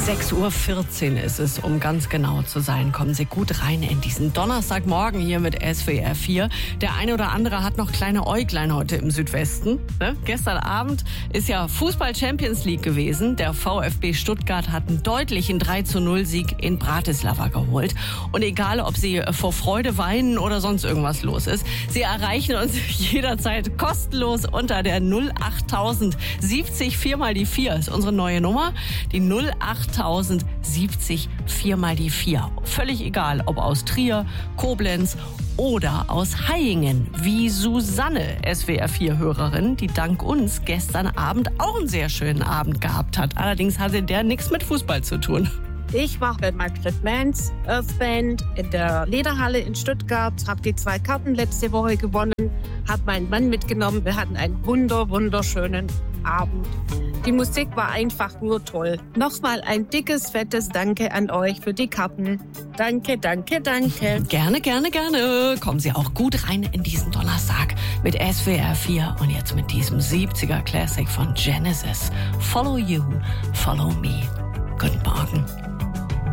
6:14 Uhr ist es, um ganz genau zu sein. Kommen Sie gut rein in diesen Donnerstagmorgen hier mit SWR 4. Der eine oder andere hat noch kleine Äuglein heute im Südwesten. Ne? Gestern Abend ist ja Fußball-Champions League gewesen. Der VfB Stuttgart hat einen deutlichen 3:0-Sieg in Bratislava geholt. Und egal, ob Sie vor Freude weinen oder sonst irgendwas los ist, Sie erreichen uns jederzeit kostenlos unter der 08070 4 mal die 4 ist unsere neue Nummer. Die 08070 4 mal die 4. Völlig egal, ob aus Trier, Koblenz oder aus Hayingen, wie Susanne, SWR4-Hörerin, die dank uns gestern Abend auch einen sehr schönen Abend gehabt hat. Allerdings hatte der nichts mit Fußball zu tun. Ich war bei Manfred Manns Earthband in der Lederhalle in Stuttgart, habe die 2 Karten letzte Woche gewonnen, habe meinen Mann mitgenommen. Wir hatten einen wunderschönen Abend. Die Musik war einfach nur toll. Nochmal ein dickes, fettes Danke an euch für die Karten. Danke. Gerne. Kommen Sie auch gut rein in diesen Donnerstag mit SWR 4 und jetzt mit diesem 70er Classic von Genesis. Follow You, Follow Me. Guten Morgen.